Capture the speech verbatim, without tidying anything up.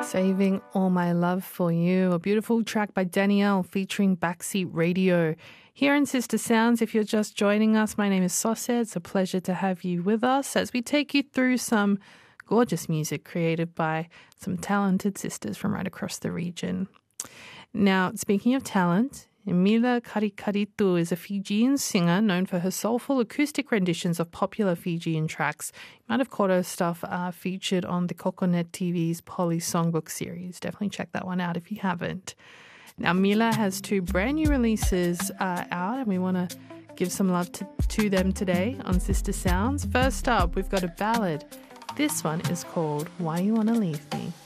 Saving All My Love For You, a beautiful track by Danielle featuring Backseat Radio. Here in Sister Sounds, if you're just joining us, my name is Sauce. It's a pleasure to have you with us as we take you through some gorgeous music created by some talented sisters from right across the region. Now, speaking of talent, Emilia Karikaritu is a Fijian singer known for her soulful acoustic renditions of popular Fijian tracks. You might have caught her stuff uh, featured on the Coconet T V's Polly Songbook series. Definitely check that one out if you haven't. Now, Mila has two brand new releases uh, out, and we want to give some love to, to them today on Sister Sounds. First up, we've got a ballad. This one is called Why You Wanna Leave Me.